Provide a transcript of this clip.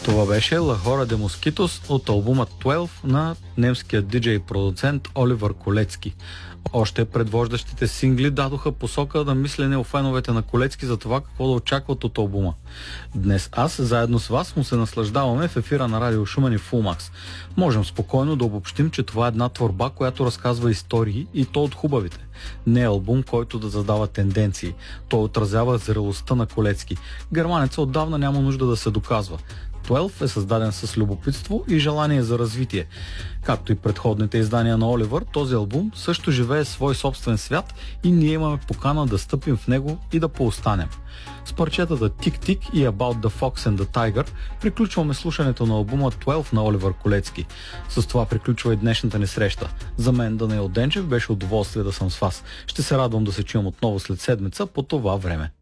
Това беше La Hora de Mosquitos от албума 12 на немския диджей и продуцент Оливър Колецки. Още предвождащите сингли дадоха посока на мислене у феновете на Колецки за това какво да очакват от албума. Днес аз, заедно с вас, му се наслаждаваме в ефира на Радио Шумен и Фулмакс. Можем спокойно да обобщим, че това е една творба, която разказва истории и то от хубавите. Не е албум, който да задава тенденции. Той отразява зрелостта на Колецки. Германеца отдавна няма нужда да се доказва. 12 е създаден с любопитство и желание за развитие. Както и предходните издания на Оливър, този албум също живее свой собствен свят и ние имаме покана да стъпим в него и да поостанем. С парчетата Тик-Тик и About the Fox and the Tiger приключваме слушането на албума 12 на Оливър Колецки. С това приключва и днешната ни среща. За мен, Данаил Денчев, беше удоволствие да съм с вас. Ще се радвам да се чуем отново след седмица по това време.